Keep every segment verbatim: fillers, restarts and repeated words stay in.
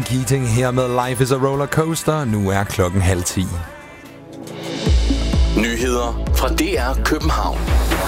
Keating her med Life is a Roller Coaster. Nu er klokken halv ti. Nyheder fra D R København.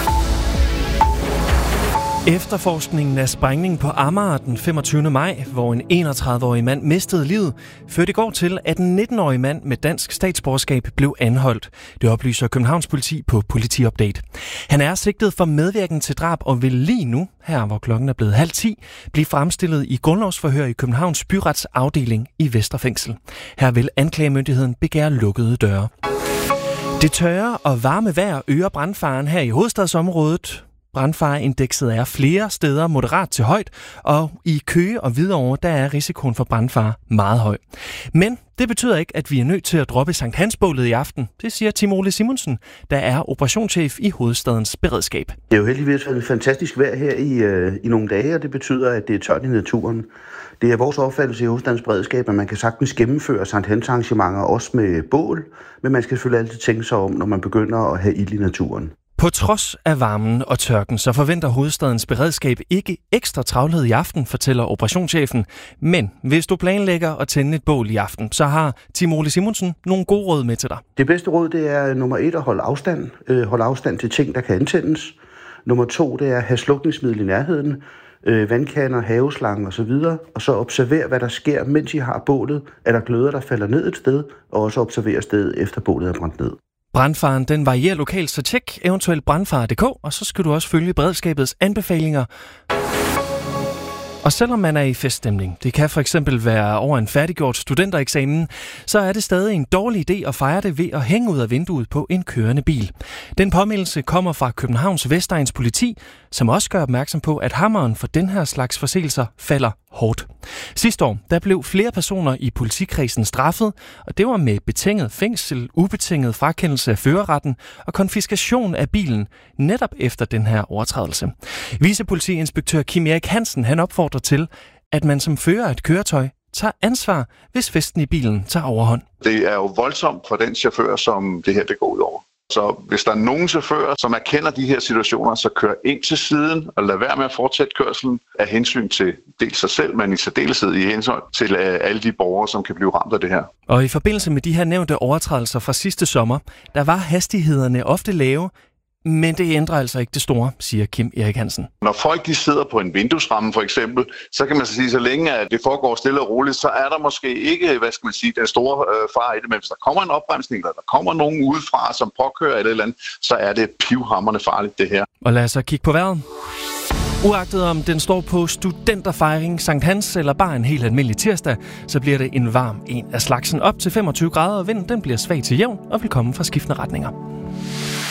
Efterforskningen af sprængningen på Amager den femogtyvende maj, hvor en enogtredive-årig mand mistede livet, førte i går til, at en nitten-årig mand med dansk statsborgerskab blev anholdt. Det oplyser Københavns Politi på Politiupdate. Han er sigtet for medvirken til drab og vil lige nu, her hvor klokken er blevet halv ti, blive fremstillet i grundlovsforhør i Københavns byretsafdeling i Vesterfængsel. Her vil anklagemyndigheden begære lukkede døre. Det tørre og varme vejr øger brandfaren her i hovedstadsområdet. Brandfareindekset er flere steder moderat til højt, og i Køge og Hvidovre, der er risikoen for brandfare meget høj. Men det betyder ikke, at vi er nødt til at droppe Sankt Hans-bålet i aften. Det siger Tim Ole Simonsen, der er operationschef i hovedstadens beredskab. Det er jo heldigvis en fantastisk vejr her i, øh, i nogle dage, og det betyder, at det er tørt i naturen. Det er vores opfattelse i hovedstadens beredskab, at man kan sagtens gennemføre Sankt Hans-arrangementer også med bål, men man skal selvfølgelig altid tænke sig om, når man begynder at have ild i naturen. På trods af varmen og tørken, så forventer hovedstadens beredskab ikke ekstra travlhed i aften, fortæller operationschefen. Men hvis du planlægger at tænde et bål i aften, så har Tim Ole Simonsen nogle gode råd med til dig. Det bedste råd, det er nummer et at holde afstand. Øh, holde afstand til ting, der kan antændes. Nummer to, det er at have slukningsmiddel i nærheden. Øh, vandkander, haveslange osv. Og så observer, hvad der sker, mens I har bålet. Er der gløder, der falder ned et sted, og også observere stedet efter bålet er brændt ned. Brandfaren den varierer lokalt, så tjek eventuelt brandfare punktum d k, og så skal du også følge beredskabets anbefalinger. Og selvom man er i feststemning, det kan for eksempel være over en færdiggjort studentereksamen, så er det stadig en dårlig idé at fejre det ved at hænge ud af vinduet på en kørende bil. Den påmeldelse kommer fra Københavns Vestegns Politi, som også gør opmærksom på, at hammeren for den her slags forseelser falder hårdt. Sidste år der blev flere personer i politikredsen straffet, og det var med betinget fængsel, ubetinget frakendelse af førerretten og konfiskation af bilen, netop efter den her overtrædelse. Vicepolitiinspektør Kim Erik Hansen han opfordrer til, at man som fører af et køretøj tager ansvar, hvis festen i bilen tager overhånd. Det er jo voldsomt for den chauffør, som det her det går ud over. Så hvis der er nogen chauffører, som erkender de her situationer, så kør ind til siden og lad være med at fortsætte kørslen af hensyn til dels sig selv, men i særdeleshed i hensyn til alle de borgere, som kan blive ramt af det her. Og i forbindelse med de her nævnte overtrædelser fra sidste sommer, der var hastighederne ofte lave, men det ændrer altså ikke det store, siger Kim Erik Hansen. Når folk de sidder på en vinduesramme for eksempel, så kan man så sige, så længe at det foregår stille og roligt, så er der måske ikke, hvad skal man sige, den store øh, far i det. Men hvis der kommer en opbremsning, eller der kommer nogen udefra, som påkører et eller andet, så er det pivhamrende farligt det her. Og lad os så kigge på vejret. Uagtet om den står på studenterfejring, Sankt Hans eller bare en helt almindelig tirsdag, så bliver det en varm en af slagsen op til femogtyve grader, og vinden den bliver svag til jævn og vil komme fra skiftende retninger.